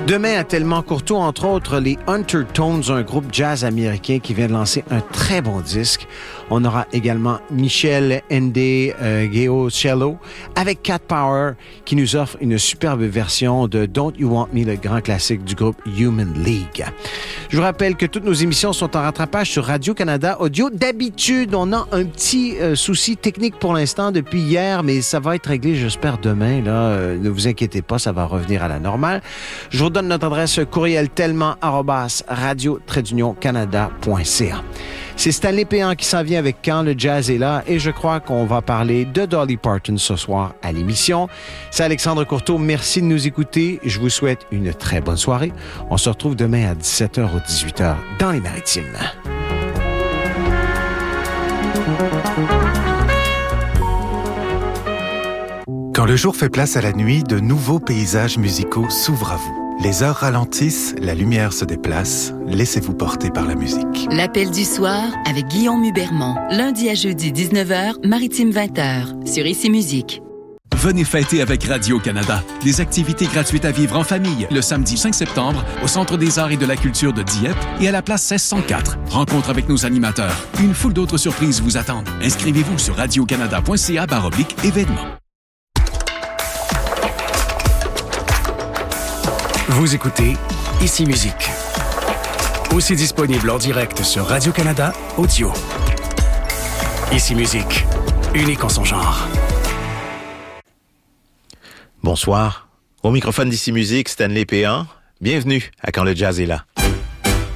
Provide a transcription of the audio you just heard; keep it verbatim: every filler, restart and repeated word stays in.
Demain, à Tellement Courtois, entre autres, les Undertones, un groupe jazz américain qui vient de lancer un très bon disque. On aura également Michel Ende euh, Geo-Cello avec Cat Power qui nous offre une superbe version de Don't You Want Me, le grand classique du groupe Human League. Je vous rappelle que toutes nos émissions sont en rattrapage sur Radio-Canada Audio. D'habitude, on a un petit euh, souci technique pour l'instant depuis hier, mais ça va être réglé, j'espère, demain. Là, euh, ne vous inquiétez pas, ça va revenir à la normale. Je vous donne notre adresse courriel tellement arobase radio trait d'union canada point c a. C'est Stanley Péan qui s'en vient avec Quand le jazz est là et je crois qu'on va parler de Dolly Parton ce soir à l'émission. C'est Alexandre Courteau. Merci de nous écouter. Je vous souhaite une très bonne soirée. On se retrouve demain à dix-sept heures ou dix-huit heures dans les Maritimes. Quand le jour fait place à la nuit, de nouveaux paysages musicaux s'ouvrent à vous. Les heures ralentissent, la lumière se déplace. Laissez-vous porter par la musique. L'appel du soir avec Guillaume Hubermont. Lundi à jeudi, dix-neuf heures, Maritime vingt heures, sur Ici Musique. Venez fêter avec Radio-Canada. Des activités gratuites à vivre en famille le samedi cinq septembre au Centre des Arts et de la Culture de Dieppe et à la place seize cent quatre. Rencontre avec nos animateurs. Une foule d'autres surprises vous attendent. Inscrivez-vous sur radiocanada point c a barre oblique événements. Vous écoutez Ici Musique. Aussi disponible en direct sur Radio-Canada Audio. Ici Musique, unique en son genre. Bonsoir. Au microphone d'Ici Musique, Stanley Péan. Bienvenue à Quand le jazz est là.